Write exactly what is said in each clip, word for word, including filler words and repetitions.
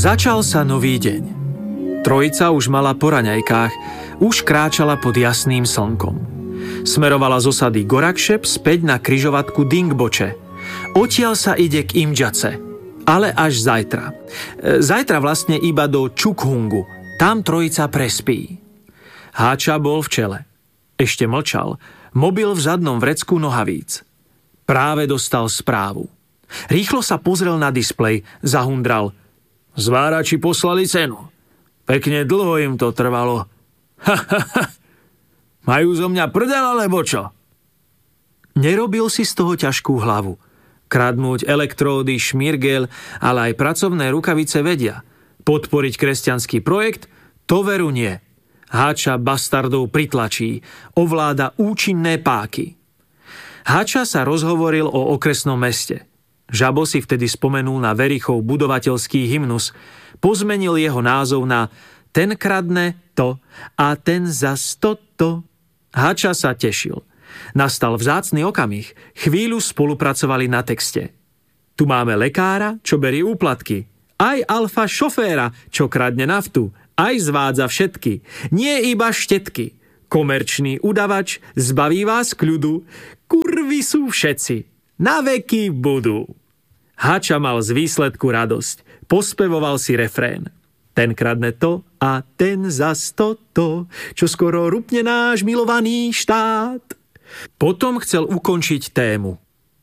Začal sa nový deň. Trojica už mala po raňajkách, už kráčala pod jasným slnkom. Smerovala z osady Gorakšep späť na križovatku Dingboče. Odtiaľ sa ide k Imdžace, ale až zajtra. Zajtra vlastne iba do Čukhungu. Tam trojica prespí. Háča bol v čele. Ešte mlčal. Mobil v zadnom vrecku nohavíc. Práve dostal správu. Rýchlo sa pozrel na displej, zahundral. Zvárači poslali cenu. Pekne dlho im to trvalo. Ha, ha, ha. Majú zo mňa prdel, alebo čo? Nerobil si z toho ťažkú hlavu. Kradnúť elektródy, šmirgel, ale aj pracovné rukavice vedia. Podporiť kresťanský projekt? To veru nie. Háča bastardov pritlačí. Ovláda účinné páky. Háča sa rozhovoril o okresnom meste. Žabo si vtedy spomenul na Verichov budovateľský hymnus, pozmenil jeho názov na Ten kradne to a ten zas toto. Háča sa tešil. Nastal vzácny okamih. Chvíľu spolupracovali na texte. Tu máme lekára, čo berie úplatky. Aj alfa šoféra, čo kradne naftu. Aj zvádza všetky. Nie iba štetky. Komerčný udavač zbaví vás kľudu. Kurvy sú všetci. Na veky budú. Háča mal z výsledku radosť. Pospevoval si refrén. Ten kradne to a ten zas toto, čo skoro rupne náš milovaný štát. Potom chcel ukončiť tému.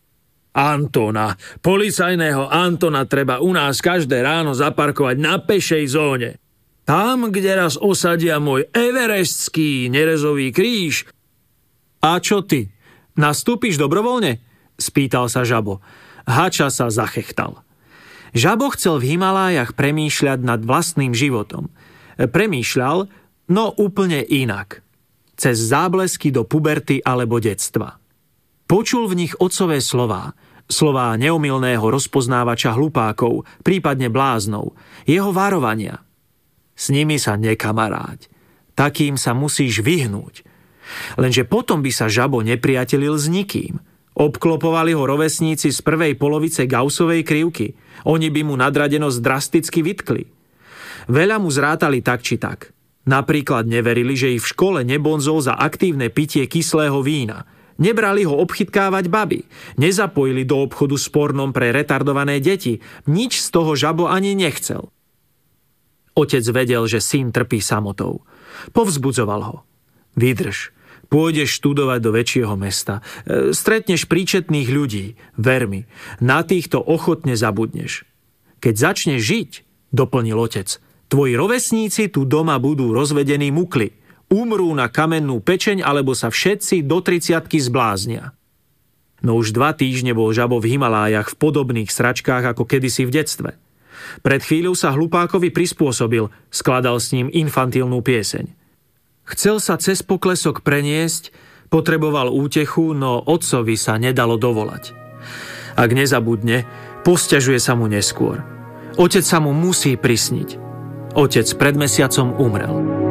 Antona, policajného Antona treba u nás každé ráno zaparkovať na pešej zóne. Tam, kde raz osadia môj everestský nerezový kríž. A čo ty? Nastúpiš dobrovoľne? Spýtal sa Žabo. Háča sa zachechtal. Žabo chcel v Himalájach premýšľať nad vlastným životom. Premýšľal, no úplne inak. Cez záblesky do puberty alebo detstva. Počul v nich otcové slová. Slová neomylného rozpoznávača hlupákov, prípadne bláznov. Jeho varovania. S nimi sa nekamaráť. Takým sa musíš vyhnúť. Lenže potom by sa Žabo nepriatelil s nikým. Obklopovali ho rovesníci z prvej polovice Gaussovej krivky. Oni by mu nadradenosť drasticky vytkli. Veľa mu zrátali tak či tak. Napríklad neverili, že ich v škole nebonzol za aktívne pitie kyslého vína. Nebrali ho obchytkávať baby. Nezapojili do obchodu s pornom pre retardované deti. Nič z toho Žabo ani nechcel. Otec vedel, že syn trpí samotou. Povzbudzoval ho. Vydrž. Pôjdeš študovať do väčšieho mesta. Stretneš príčetných ľudí. Ver mi, na týchto ochotne zabudneš. Keď začneš žiť, doplnil otec, tvoji rovesníci tu doma budú rozvedení mukli. Umrú na kamennú pečeň, alebo sa všetci do tridsiatky zbláznia. No už dva týždne bol Žabo v Himalájach v podobných sračkách ako kedysi v detstve. Pred chvíľou sa hlupákovi prispôsobil, skladal s ním infantilnú pieseň. Chcel sa cez poklesok preniesť, potreboval útechu, no otcovi sa nedalo dovolať. Ak nezabudne, posťažuje sa mu neskôr. Otec sa mu musí prisniť. Otec pred mesiacom umrel.